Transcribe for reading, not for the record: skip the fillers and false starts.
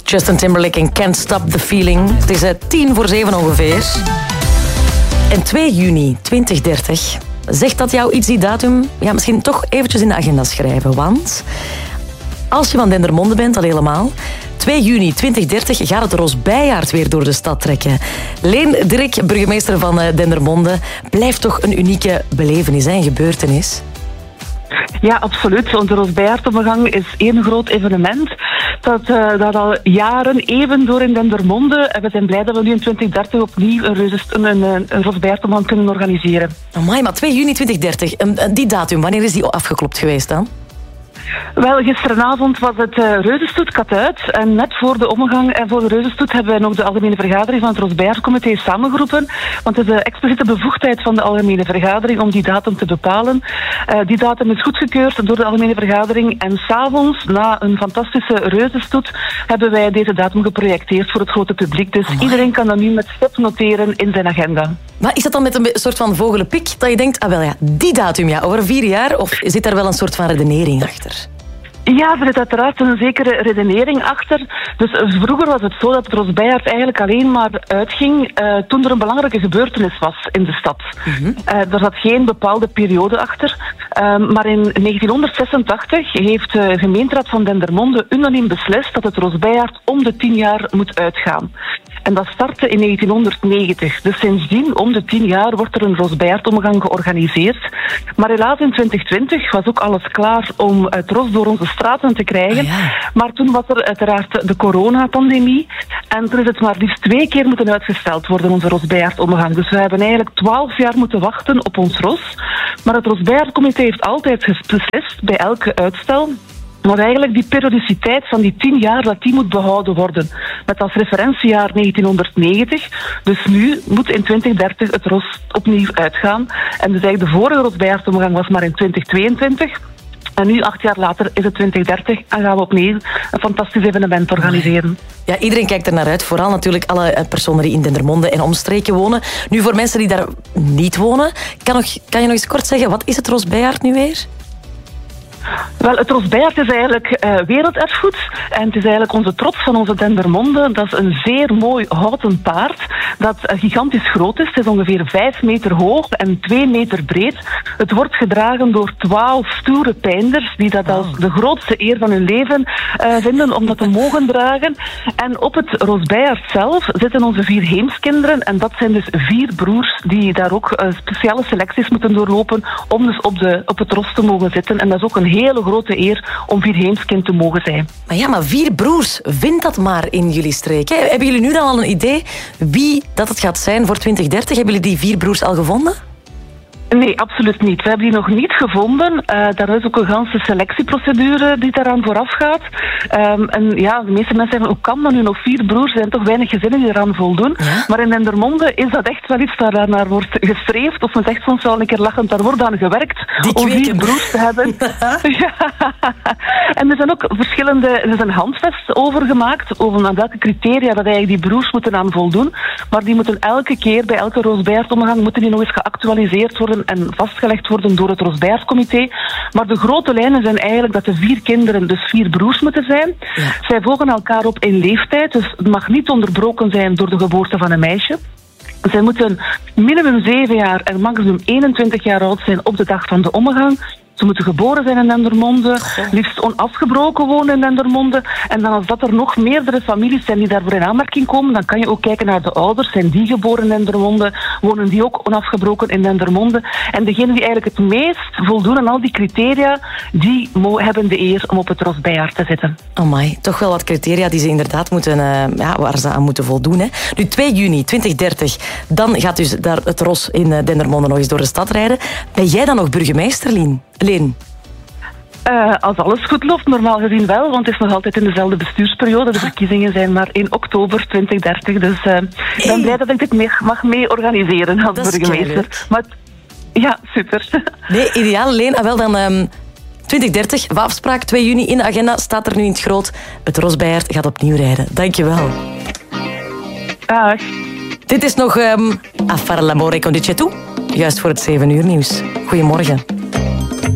Justin Timberlake en Can't Stop the Feeling. Het is 6:10 ongeveer. En 2 juni 2030. Zegt dat jou iets, die datum? Ja, misschien toch eventjes in de agenda schrijven. Want als je van Dendermonde bent, al helemaal... 2 juni 2030 gaat het Rosbijjaard weer door de stad trekken. Leen Dirk, burgemeester van Dendermonde, blijft toch een unieke belevenis, een gebeurtenis? Ja, absoluut. Onze Rosbijjaardomgang is één groot evenement dat al jaren even door in Dendermonde. En we zijn blij dat we nu in 2030 opnieuw een Rosbijjaardomgang kunnen organiseren. Amai, maar 2 juni 2030, die datum, wanneer is die afgeklopt geweest dan? Wel, gisteravond was het Reuzenstoet Katuit. En net voor de omgang en voor de Reuzenstoet hebben wij nog de algemene vergadering van het Rosbijjaarcomité samengeroepen. Want het is de expliciete bevoegdheid van de algemene vergadering om die datum te bepalen. Die datum is goedgekeurd door de algemene vergadering. En 's avonds, na een fantastische Reuzenstoet, hebben wij deze datum geprojecteerd voor het grote publiek. Dus iedereen kan dat nu met stip noteren in zijn agenda. Maar is dat dan met een soort van vogelenpik dat je denkt, ah wel ja, die datum, ja, over 4 jaar? Of zit daar wel een soort van redenering achter? Ja, er zit uiteraard een zekere redenering achter. Dus vroeger was het zo dat het Rosbijjaard eigenlijk alleen maar uitging toen er een belangrijke gebeurtenis was in de stad. Er zat geen bepaalde periode achter. Maar in 1986 heeft de gemeenteraad van Dendermonde unaniem beslist dat het Rosbijjaard om de 10 jaar moet uitgaan. En dat startte in 1990. Dus sindsdien, om de 10 jaar, wordt er een Rosbijjaardomgang georganiseerd. Maar helaas in 2020 was ook alles klaar om het ros door onze straten te krijgen. Maar toen was er uiteraard de coronapandemie. En toen is het maar liefst 2 keer moeten uitgesteld worden, onze Rosbijjaardomgang. Dus we hebben eigenlijk 12 jaar moeten wachten op ons ros. Maar het Rosbijjaarcomité heeft altijd beslist bij elke uitstel dat eigenlijk die periodiciteit van die 10 jaar, dat die moet behouden worden. Met als referentiejaar 1990. Dus nu moet in 2030 het ros opnieuw uitgaan. En dus eigenlijk de vorige Rosbijjaardomgang was maar in 2022. En nu, 8 jaar later, is het 2030 en gaan we opnieuw een fantastisch evenement organiseren. Ja, iedereen kijkt er naar uit. Vooral natuurlijk alle personen die in Dendermonde en omstreken wonen. Nu, voor mensen die daar niet wonen, kan je nog eens kort zeggen, wat is het Rosbijjaard nu weer? Wel, het Rosbijjaard is eigenlijk werelderfgoed. En het is eigenlijk onze trots van onze Dendermonde. Dat is een zeer mooi houten paard dat gigantisch groot is. Het is ongeveer 5 meter hoog en 2 meter breed. Het wordt gedragen door 12 stoere peinders die dat als de grootste eer van hun leven vinden om dat te mogen dragen. En op het Rosbijjaard zelf zitten onze 4 heemskinderen. En dat zijn dus 4 broers die daar ook speciale selecties moeten doorlopen om dus op het ros te mogen zitten. En dat is ook een hele grote eer om 4 heemskind te mogen zijn. Maar ja, maar 4 broers, vind dat maar in jullie streek. Hè? Hebben jullie nu dan al een idee wie dat het gaat zijn voor 2030? Hebben jullie die 4 broers al gevonden? Nee, absoluut niet. We hebben die nog niet gevonden. Daar is ook een ganse selectieprocedure die daaraan vooraf gaat. En ja, de meeste mensen zeggen, hoe kan dat nu nog 4 broers? Er zijn toch weinig gezinnen die eraan voldoen. Ja? Maar in Dendermonde is dat echt wel iets daarnaar wordt gestreefd. Of men zegt soms wel een keer lachend, daar wordt aan gewerkt om 4 broers te hebben. Ja. En er zijn ook er is een handvest over gemaakt, over aan welke criteria dat eigenlijk die broers moeten aan voldoen. Maar die moeten elke keer, bij elke Rosbijjaardomgang, moeten die nog eens geactualiseerd worden en vastgelegd worden door het Rosbijjaarcomité. Maar de grote lijnen zijn eigenlijk dat de 4 kinderen dus 4 broers moeten zijn. Ja. Zij volgen elkaar op in leeftijd, dus het mag niet onderbroken zijn door de geboorte van een meisje. Zij moeten minimum 7 jaar en maximum 21 jaar oud zijn op de dag van de omgang. Ze moeten geboren zijn in Dendermonde, liefst onafgebroken wonen in Dendermonde. En dan als dat er nog meerdere families zijn die daarvoor in aanmerking komen, dan kan je ook kijken naar de ouders. Zijn die geboren in Dendermonde? Wonen die ook onafgebroken in Dendermonde? En degenen die eigenlijk het meest voldoen aan al die criteria, die hebben de eer om op het Rosbijjaard te zitten. Amai, toch wel wat criteria die ze inderdaad moeten, waar ze aan moeten voldoen. Hè? Nu, 2 juni 2030, dan gaat dus daar het ros in Dendermonde nog eens door de stad rijden. Ben jij dan nog burgemeester, Leen? Als alles goed loopt, normaal gezien wel, want het is nog altijd in dezelfde bestuursperiode. De verkiezingen zijn maar in oktober 2030, dus ik ben blij dat ik dit mag mee organiseren als burgemeester. Maar ja, super. Nee, ideaal, Leen. Wel dan 2030, afspraak 2 juni in de agenda, staat er nu in het groot. Het Rosbijjaard gaat opnieuw rijden. Dankjewel. Dag. Dit is nog A fare l'amore con Dice tu, juist voor het 7 uur nieuws. Goedemorgen.